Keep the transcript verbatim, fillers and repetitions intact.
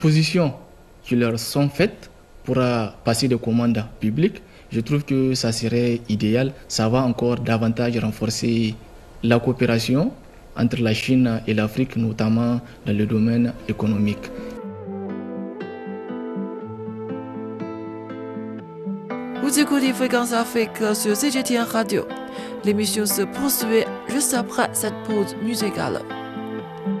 Positions qui leur sont faites pour euh, passer des commandes publiques, je trouve que ça serait idéal. Ça va encore davantage renforcer la coopération entre la Chine et l'Afrique, notamment dans le domaine économique. Vous écoutez Fréquence Afrique sur C G T N Radio. L'émission se poursuit juste après cette pause musicale.